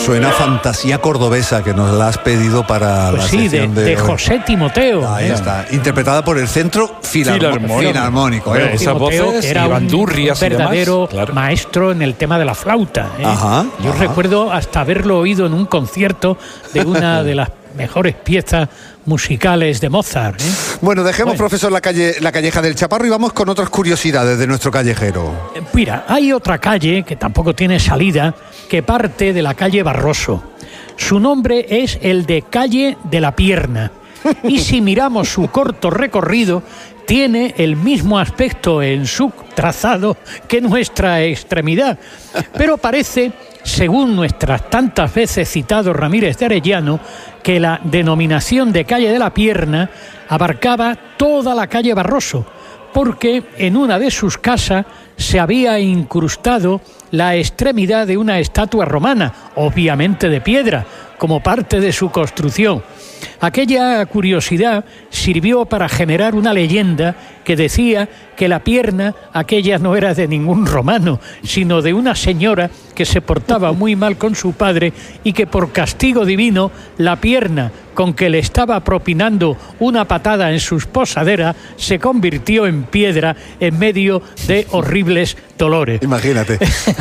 Suena Fantasía Cordobesa, que nos la has pedido para pues la sí, sección de José Timoteo. Ahí está, interpretada por el Centro Filarmónico. Esas voces, que era un verdadero maestro en el tema de la flauta. Yo recuerdo hasta haberlo oído en un concierto de una de las mejores piezas musicales de Mozart. Bueno, dejemos, profesor, la calleja del Chaparro y vamos con otras curiosidades de nuestro callejero. Mira, hay otra calle que tampoco tiene salida, que parte de la calle Barroso. Su nombre es el de Calle de la Pierna. Y si miramos su corto recorrido, tiene el mismo aspecto en su trazado que nuestra extremidad. Pero parece, según nuestras tantas veces citado Ramírez de Arellano, que la denominación de Calle de la Pierna abarcaba toda la calle Barroso, porque en una de sus casas se había incrustado la extremidad de una estatua romana, obviamente de piedra, como parte de su construcción. Aquella curiosidad sirvió para generar una leyenda que decía que la pierna aquella no era de ningún romano, sino de una señora que se portaba muy mal con su padre y que por castigo divino la pierna con que le estaba propinando una patada en sus posaderas se convirtió en piedra en medio de horribles dolores. Imagínate.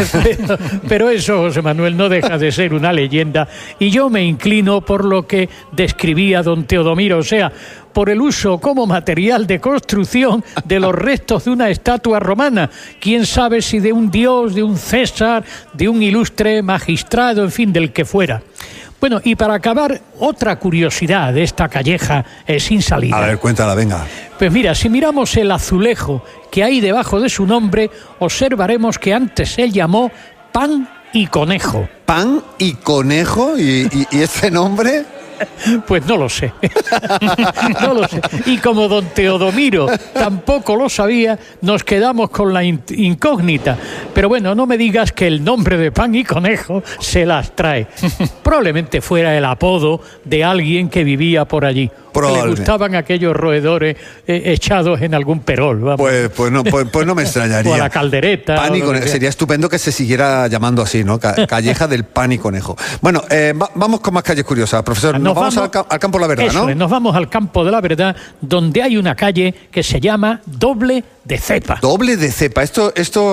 Pero eso, José Manuel, no deja de ser una leyenda y yo me inclino por lo que describía don Teodomiro, o sea, por el uso como material de construcción de los restos de una estatua romana. Quién sabe si de un dios, de un César, de un ilustre magistrado, en fin, del que fuera. Bueno, y para acabar, otra curiosidad de esta calleja sin salida. A ver, cuéntala, venga. Pues mira, si miramos el azulejo que hay debajo de su nombre, observaremos que antes se llamó Pan y Conejo. ¿Pan y Conejo? ¿Y este nombre? Pues no lo sé. No lo sé. Y como don Teodomiro tampoco lo sabía, nos quedamos con la incógnita. Pero bueno, no me digas que el nombre de Pan y Conejo se las trae. Probablemente fuera el apodo de alguien que vivía por allí. Que le gustaban aquellos roedores echados en algún perol. Vamos. Pues no me extrañaría. O a la caldereta. Pan y Conejo. Sería estupendo que se siguiera llamando así, ¿no? Calleja del Pan y Conejo. Bueno, vamos con más calles curiosas, profesor. Nos vamos al campo de la verdad, ¿no? Nos vamos al campo de la verdad, donde hay una calle que se llama Doble de Cepa. Doble de Cepa. Esto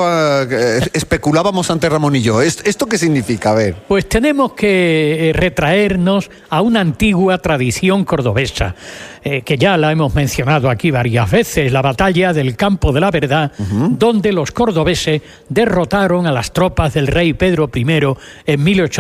especulábamos ante Ramón y yo. ¿Esto qué significa? A ver. Pues tenemos que retraernos a una antigua tradición cordobesa, que ya la hemos mencionado aquí varias veces, la batalla del Campo de la Verdad, donde los cordobeses derrotaron a las tropas del rey Pedro I en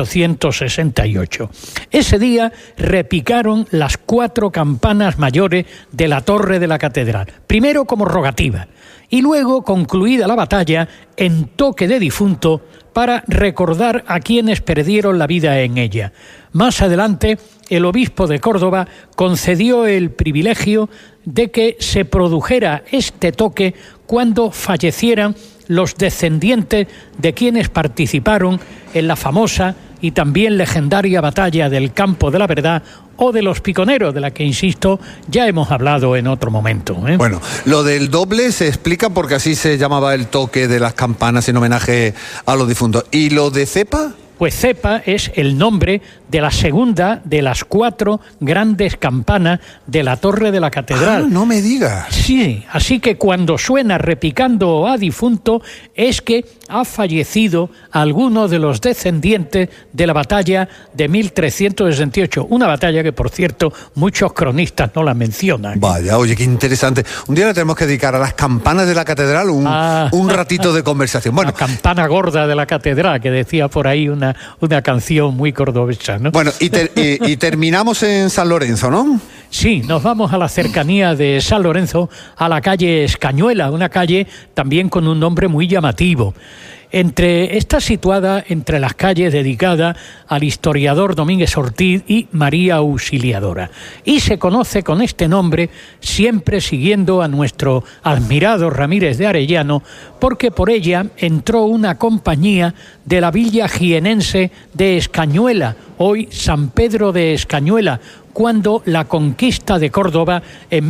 1868. Ese día repicaron las 4 campanas mayores de la torre de la catedral, primero como rogativa, y luego, concluida la batalla, en toque de difunto para recordar a quienes perdieron la vida en ella. Más adelante, el obispo de Córdoba concedió el privilegio de que se produjera este toque cuando fallecieran los descendientes de quienes participaron en la famosa y también legendaria batalla del Campo de la Verdad o de los Piconeros, de la que, insisto, ya hemos hablado en otro momento. Bueno, lo del doble se explica porque así se llamaba el toque de las campanas en homenaje a los difuntos. ¿Y lo de Cepa? Pues Cepa es el nombre de la segunda de las 4 grandes campanas de la torre de la catedral. Ah, no me digas. Sí, así que cuando suena repicando a difunto es que ha fallecido alguno de los descendientes de la batalla de 1368. Una batalla que, por cierto, muchos cronistas no la mencionan. Vaya, oye, qué interesante. Un día le tenemos que dedicar a las campanas de la catedral un ratito de conversación. Bueno, la campana gorda de la catedral, que decía por ahí una canción muy cordobesa, ¿no? Bueno, y terminamos en San Lorenzo, ¿no? Sí, nos vamos a la cercanía de San Lorenzo, a la calle Escañuela, una calle también con un nombre muy llamativo. Está situada entre las calles dedicadas al historiador Domínguez Ortiz y María Auxiliadora, y se conoce con este nombre, siempre siguiendo a nuestro admirado Ramírez de Arellano, porque por ella entró una compañía de la villa jienense de Escañuela, hoy San Pedro de Escañuela, cuando la conquista de Córdoba en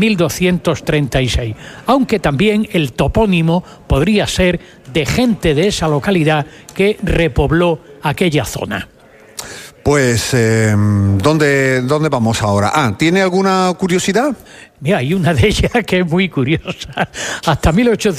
1236, aunque también el topónimo podría ser de gente de esa localidad que repobló aquella zona. Pues, ¿dónde vamos ahora? ¿Tiene alguna curiosidad? Mira, hay una de ellas que es muy curiosa. Hasta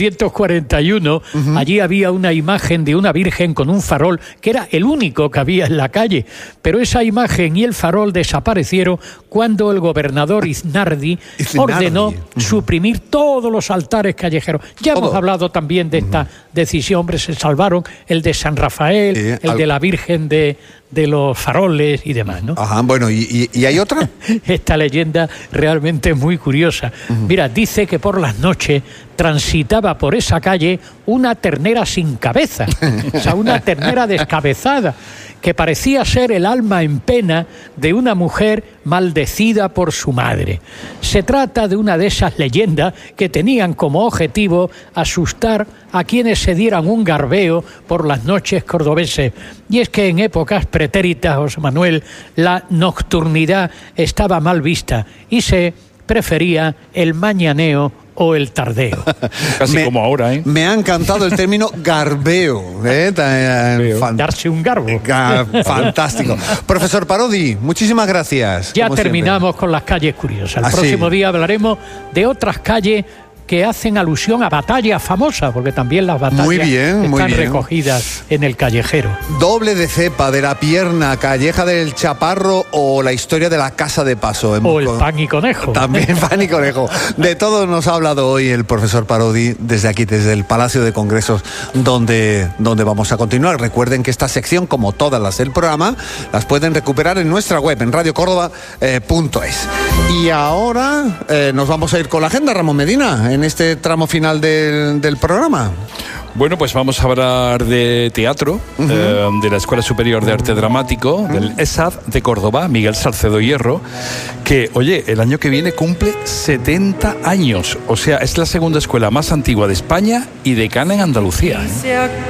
1841, allí había una imagen de una virgen con un farol, que era el único que había en la calle. Pero esa imagen y el farol desaparecieron cuando el gobernador Iznardi ordenó suprimir todos los altares callejeros. Ya hemos hablado también de esta decisión, hombre, se salvaron el de San Rafael, el de la Virgen de los faroles y demás, ¿no? Ajá, bueno, ¿y hay otra? Esta leyenda realmente es muy curiosa. Mira, dice que por las noches transitaba por esa calle una ternera sin cabeza, o sea, una ternera descabezada, que parecía ser el alma en pena de una mujer maldecida por su madre. Se trata de una de esas leyendas que tenían como objetivo asustar a quienes se dieran un garbeo por las noches cordobeses. Y es que en épocas pretéritas, José Manuel, la nocturnidad estaba mal vista y se prefería el mañaneo o el tardeo. Casi como ahora, ¿eh? Me ha encantado el término garbeo. Darse un garbo. Fantástico. Profesor Parodi, muchísimas gracias. Ya terminamos con las calles curiosas. El próximo día hablaremos de otras calles que hacen alusión a batallas famosas, porque también las batallas están recogidas en el callejero. Doble de cepa, de la pierna, Calleja del Chaparro o la historia de la Casa de Paso. O el pan y conejo. También pan y conejo. De todo nos ha hablado hoy el profesor Parodi desde aquí, desde el Palacio de Congresos, donde vamos a continuar. Recuerden que esta sección, como todas las del programa, las pueden recuperar en nuestra web, en radiocórdoba.es. Y ahora nos vamos a ir con la agenda, Ramón Medina, en este tramo final del programa. Bueno, pues vamos a hablar de teatro, de la Escuela Superior de Arte Dramático, del ESAD de Córdoba, Miguel Salcedo Hierro, que, oye, el año que viene cumple 70 años. O sea, es la segunda escuela más antigua de España y decana en Andalucía, ¿eh?